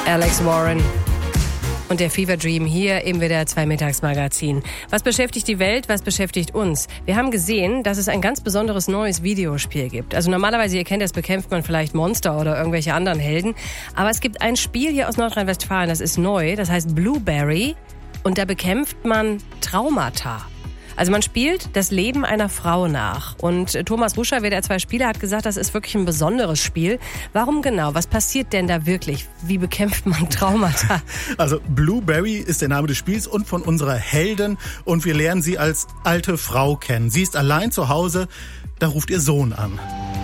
Alex Warren und der Fever Dream hier im WDR 2 Mittagsmagazin. Was beschäftigt die Welt, was beschäftigt uns? Wir haben gesehen, dass es ein ganz besonderes neues Videospiel gibt. Also normalerweise, ihr kennt das, bekämpft man vielleicht Monster oder irgendwelche anderen Helden. Aber es gibt ein Spiel hier aus Nordrhein-Westfalen, das ist neu, das heißt Blueberry. Und da bekämpft man Traumata. Also man spielt das Leben einer Frau nach. Und Thomas Ruscher, WDR 2 Spieler, hat gesagt, das ist wirklich ein besonderes Spiel. Warum genau? Was passiert denn da wirklich? Wie bekämpft man Traumata? Also Blueberry ist der Name des Spiels und von unserer Heldin. Und wir lernen sie als alte Frau kennen. Sie ist allein zu Hause, da ruft ihr Sohn an.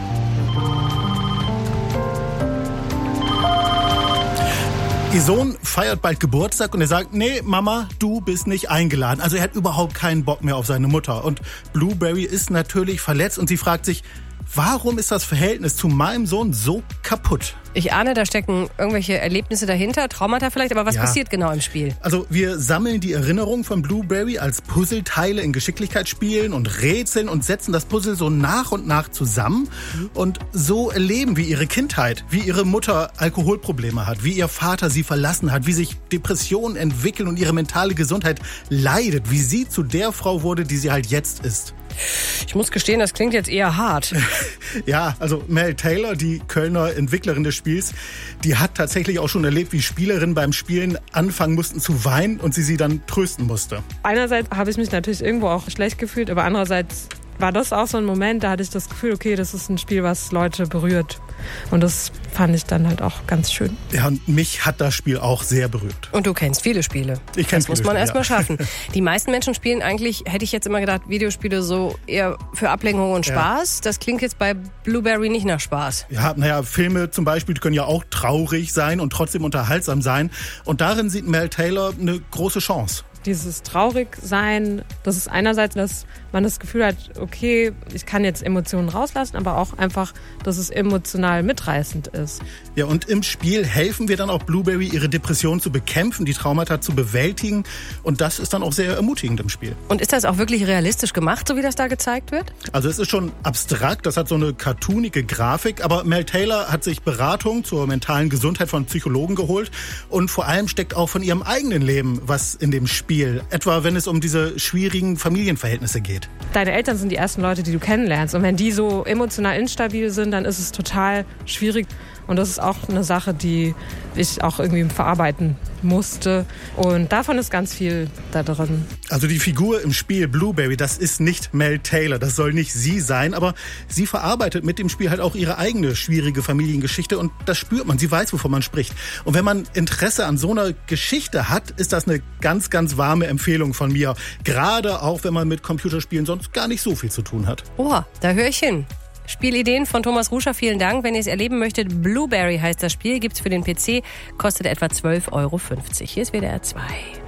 Ihr Sohn feiert bald Geburtstag und er sagt, nee, Mama, du bist nicht eingeladen. Also er hat überhaupt keinen Bock mehr auf seine Mutter. Und Blueberry ist natürlich verletzt und sie fragt sich, warum ist das Verhältnis zu meinem Sohn so kaputt? Ich ahne, da stecken irgendwelche Erlebnisse dahinter, Traumata vielleicht, aber was passiert genau im Spiel? Also wir sammeln die Erinnerungen von Blueberry als Puzzleteile in Geschicklichkeitsspielen und Rätseln und setzen das Puzzle so nach und nach zusammen. Und so erleben wir ihre Kindheit, wie ihre Mutter Alkoholprobleme hat, wie ihr Vater sie verlassen hat, wie sich Depressionen entwickeln und ihre mentale Gesundheit leidet, wie sie zu der Frau wurde, die sie halt jetzt ist. Ich muss gestehen, das klingt jetzt eher hart. Ja, also Mel Taylor, die Kölner Entwicklerin des Spiels, die hat tatsächlich auch schon erlebt, wie Spielerinnen beim Spielen anfangen mussten zu weinen und sie dann trösten musste. Einerseits habe ich mich natürlich irgendwo auch schlecht gefühlt, aber andererseits war das auch so ein Moment, da hatte ich das Gefühl, okay, das ist ein Spiel, was Leute berührt. Und das fand ich dann halt auch ganz schön. Ja, und mich hat das Spiel auch sehr berührt. Und du kennst viele Spiele. Ich kenne Das muss man erst mal schaffen. Die meisten Menschen spielen eigentlich, hätte ich jetzt immer gedacht, Videospiele so eher für Ablenkung und Spaß. Ja. Das klingt jetzt bei Blueberry nicht nach Spaß. Ja, naja, Filme zum Beispiel können ja auch traurig sein und trotzdem unterhaltsam sein. Und darin sieht Mel Taylor eine große Chance. Dieses Traurigsein, das ist einerseits, dass man das Gefühl hat, okay, ich kann jetzt Emotionen rauslassen, aber auch einfach, dass es emotional mitreißend ist. Ja, und im Spiel helfen wir dann auch Blueberry, ihre Depression zu bekämpfen, die Traumata zu bewältigen. Und das ist dann auch sehr ermutigend im Spiel. Und ist das auch wirklich realistisch gemacht, so wie das da gezeigt wird? Also es ist schon abstrakt, das hat so eine cartoonige Grafik, aber Mel Taylor hat sich Beratung zur mentalen Gesundheit von Psychologen geholt und vor allem steckt auch von ihrem eigenen Leben was in dem Spiel. Etwa wenn es um diese schwierigen Familienverhältnisse geht. Deine Eltern sind die ersten Leute, die du kennenlernst. Und wenn die so emotional instabil sind, dann ist es total schwierig. Und das ist auch eine Sache, die ich auch irgendwie verarbeiten musste. Und davon ist ganz viel da drin. Also die Figur im Spiel Blueberry, das ist nicht Mel Taylor, das soll nicht sie sein. Aber sie verarbeitet mit dem Spiel halt auch ihre eigene schwierige Familiengeschichte. Und das spürt man, sie weiß, wovon man spricht. Und wenn man Interesse an so einer Geschichte hat, ist das eine ganz, ganz warme Empfehlung von mir. Gerade auch, wenn man mit Computerspielen sonst gar nicht so viel zu tun hat. Oh, da höre ich hin. Spielideen von Thomas Ruscher, vielen Dank. Wenn ihr es erleben möchtet, Blueberry heißt das Spiel, gibt's für den PC, kostet etwa 12,50 €. Hier ist WDR 2.